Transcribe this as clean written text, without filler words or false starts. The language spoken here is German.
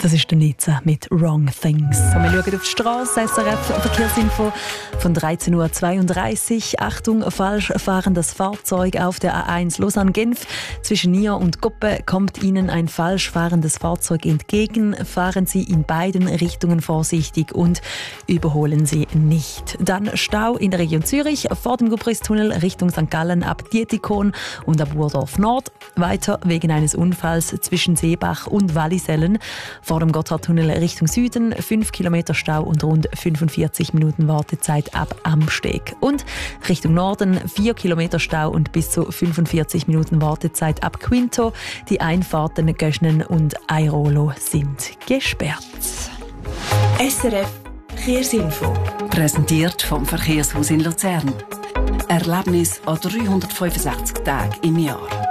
Das ist der Nizza mit «Wrong Things». Und wir schauen auf die Straße, SRF Verkehrsinfo von 13.32 Uhr. Achtung, falsch fahrendes Fahrzeug auf der A1 Lausanne-Genf. Zwischen Nier und Guppe kommt Ihnen ein falsch fahrendes Fahrzeug entgegen. Fahren Sie in beiden Richtungen vorsichtig und überholen Sie nicht. Dann Stau in der Region Zürich, vor dem Gubristunnel Richtung St. Gallen ab Dietikon und ab Burdorf Nord. Weiter wegen eines Unfalls zwischen Seebach und Wallisellen. Vor dem Gotthardtunnel Richtung Süden 5 Kilometer Stau und rund 45 Minuten Wartezeit ab Amsteg. Und Richtung Norden 4 Kilometer Stau und bis zu 45 Minuten Wartezeit ab Quinto. Die Einfahrten Göschnen und Airolo sind gesperrt. SRF Verkehrsinfo. Präsentiert vom Verkehrshaus in Luzern. Erlebnis an 365 Tagen im Jahr.